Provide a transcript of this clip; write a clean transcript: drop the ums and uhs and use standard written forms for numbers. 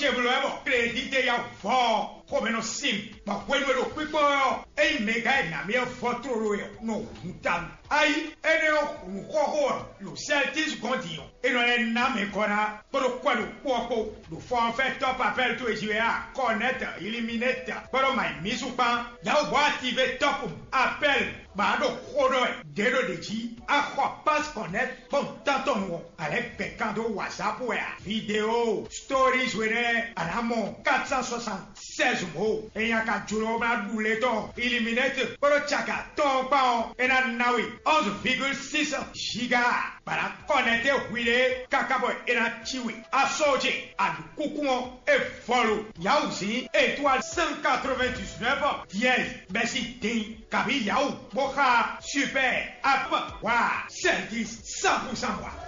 chebulemo crédité ya fort comme no sim ma kwenu lo pipo e mega na me fotoro yo no mutam ai ene o mukoko lo Celtics gondion e no le na me kona pero kwalo popo lo fo en fait top appel to EGA connect eliminate pero my misupan ya o activer top appel ba do kodo dedo deji a quoi passe connect bon tanton avec pecado WhatsApp ouais vidéo stories wene anamo 476 mots et ya ka juro ba douleton eliminate pero chaka ton pa en anawi 11,6 giga para connecter wile kakabo en chiwi a soje a kukumo et follow ya aussi étoile 199 10 merci tin kabi yaou boka super app wa Celtics 100% wa